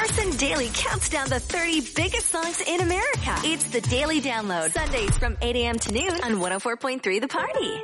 Carson Daly counts down the 30 biggest songs in America. It's the Daily Download. Sundays from 8 a.m. to noon on 104.3 The Party.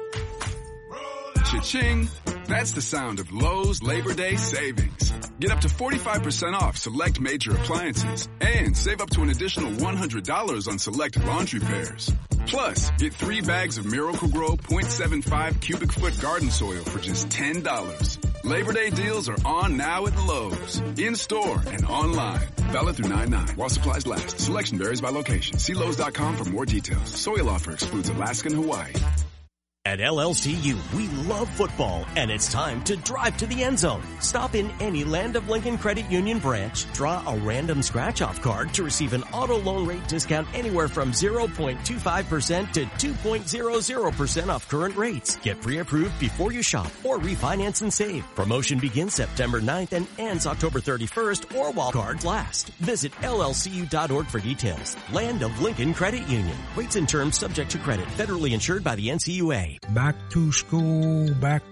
Cha-ching. That's the sound of Lowe's Labor Day savings. Get up to 45% off select major appliances and save up to an additional $100 on select laundry pairs. Plus, get 3 bags of Miracle-Gro 0.75 cubic foot garden soil for just $10. Labor Day deals are on now at Lowe's. In-store and online. Valid through 9/9 while supplies last. Selection varies by location. See Lowe's.com for more details. Soil offer excludes Alaska and Hawaii. At LLCU, we love football, and it's time to drive to the end zone. Stop in any Land of Lincoln Credit Union branch, draw a random scratch-off card to receive an auto loan rate discount anywhere from 0.25% to 2.00% off current rates. Get pre-approved before you shop or refinance and save. Promotion begins September 9th and ends October 31st or while cards last. Visit llcu.org for details. Land of Lincoln Credit Union. Rates and terms subject to credit. Federally insured by the NCUA. Back to school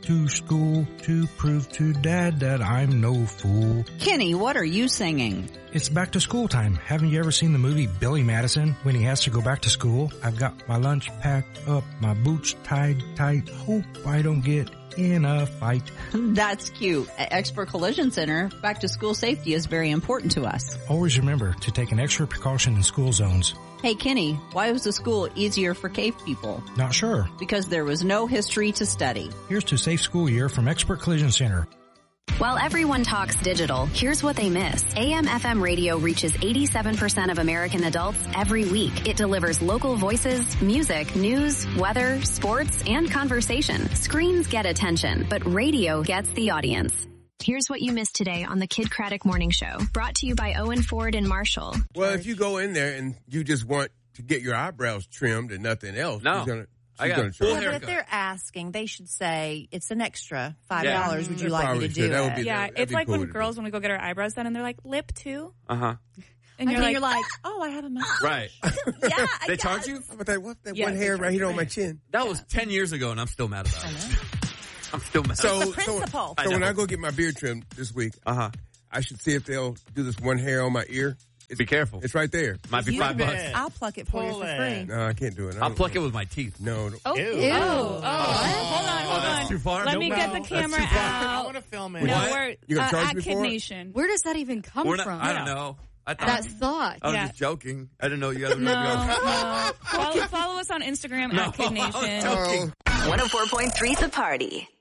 to prove to Dad that I'm no fool. Kenny, what are you singing? It's back to school time. Haven't you ever seen the movie Billy Madison when he has to go back to school? I've got my lunch packed up, my boots tied tight. Hope I don't get in a fight. That's cute. At Expert Collision Center, back to school safety is very important to us. Always remember to take an extra precaution in school zones. Hey Kenny, why was the school easier for cave people? Not sure. Because there was no history to study. Here's to Safe School Year from Expert Collision Center. While everyone talks digital, here's what they miss. AM/FM radio reaches 87% of American adults every week. It delivers local voices, music, news, weather, sports, and conversation. Screens get attention, but radio gets the audience. Here's what you missed today on the Kid Craddock Morning Show. Brought to you by Owen Ford and Marshall. Well, if you go in there and you just want to get your eyebrows trimmed and nothing else, I got a full haircut. But if they're asking, they should say, it's an extra $5. Would you like me to do it? It's like when girls, when we go get our eyebrows done, and they're like, lip too? Uh-huh. And you're like, oh, I have a mustache. Right. Yeah, They charge you? What's that one hair right here on my chin? That was 10 years ago, and I'm still mad about it. I'm still mad. So when I go get my beard trimmed this week, I should see if they'll do this one hair on my ear. Be careful. It's right there. Might be $5. I'll pluck it for you for free. No, I can't do it. I'll pluck it with my teeth. No. Oh, ew. Hold on. That's too far? Let me get the camera out. I want to film it. No, we're you gonna charge at me Kid for it? Nation. Where does that even come from? I don't know. I thought That thought. I was just joking. I didn't know you guys were No. Follow us on Instagram at Kid Nation. 104.3 The Party.